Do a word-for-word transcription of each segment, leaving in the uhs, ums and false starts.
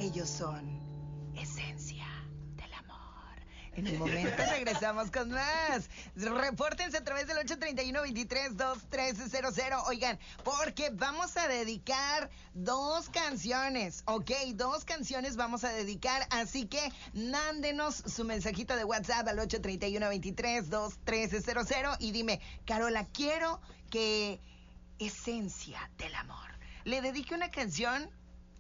Ellos son esencia del amor. En un momento regresamos con más. Repórtense a través del ocho treinta y uno, veintitrés, dos, trece, cero cero. Oigan, porque vamos a dedicar dos canciones, ¿ok? Dos canciones vamos a dedicar, así que mándenos su mensajito de WhatsApp al ocho treinta y uno, veintitrés, dos, trece, cero cero y dime, Carola, quiero que Esencia del Amor le dedique una canción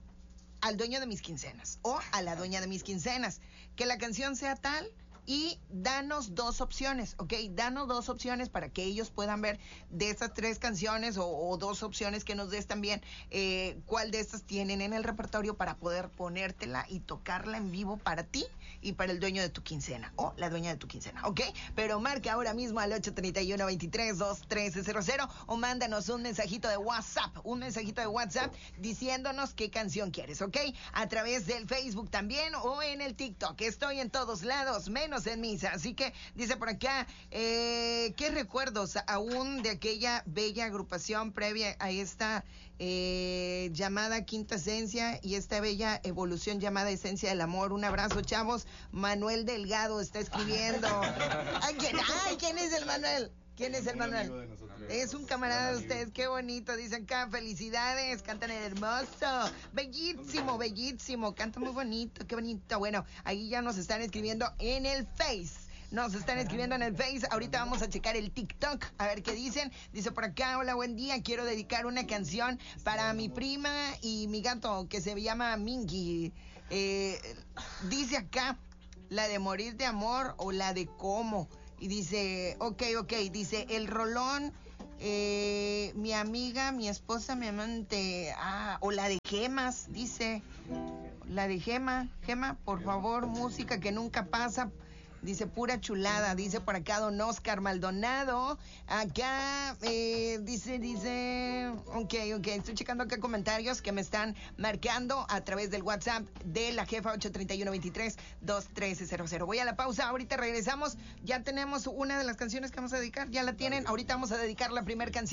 al dueño de mis quincenas o a la dueña de mis quincenas, que la canción sea tal y danos dos opciones, ¿ok? Danos dos opciones para que ellos puedan ver de estas tres canciones o, o dos opciones que nos des también eh, cuál de estas tienen en el repertorio para poder ponértela y tocarla en vivo para ti y para el dueño de tu quincena o la dueña de tu quincena, ¿ok? Pero marca ahora mismo al ocho treinta y uno, veintitrés, dos, trece, cero cero o mándanos un mensajito de WhatsApp, un mensajito de WhatsApp diciéndonos qué canción quieres, ¿ok? A través del Facebook también o en el TikTok. Estoy en todos lados, menos en misa. Así que dice por acá, eh, ¿qué recuerdos aún de aquella bella agrupación previa a esta eh, llamada Quinta Esencia y esta bella evolución llamada Esencia del Amor? Un abrazo, chavos. Manuel Delgado está escribiendo. Ay, ¿quién, ay, ¿quién es el Manuel? ¿Quién es el Manuel? Es un camarada de ustedes, qué bonito. Dicen acá, felicidades, cantan hermoso, bellísimo, bellísimo, canta muy bonito, qué bonito. Bueno, ahí ya nos están escribiendo en el Face. Nos están escribiendo en el Face. Ahorita vamos a checar el TikTok, a ver qué dicen. Dice por acá, hola, buen día. Quiero dedicar una canción para mi prima y mi gato, que se llama Mingy. Eh, dice acá, la de Morir de Amor o la de Cómo. Y dice, ok, ok, dice, el rolón, eh, mi amiga, mi esposa, mi amante, ah, o la de Gemas, dice, la de Gema, Gema, por favor, música que nunca pasa. Dice, pura chulada, dice por acá don Oscar Maldonado. Acá, eh, dice, dice, ok, ok, estoy checando acá comentarios que me están marcando a través del WhatsApp de la jefa ocho treinta y uno, veintitrés, dos, trece, cero cero. Voy a la pausa, ahorita regresamos. Ya tenemos una de las canciones que vamos a dedicar, ya la tienen. Ahorita vamos a dedicar la primera canción.